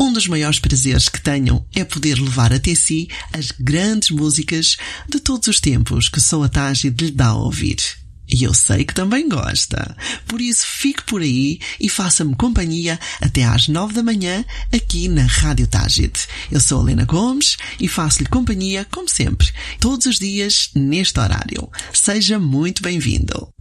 Um dos maiores prazeres que tenho é poder levar até si as grandes músicas de todos os tempos que só a Tágide lhe dá a ouvir. E eu sei que também gosta. Por isso, fique por aí e faça-me companhia até às 9 da manhã aqui na Rádio Tágide. Eu sou a Helena Gomes e faço-lhe companhia, como sempre, todos os dias neste horário. Seja muito bem-vindo.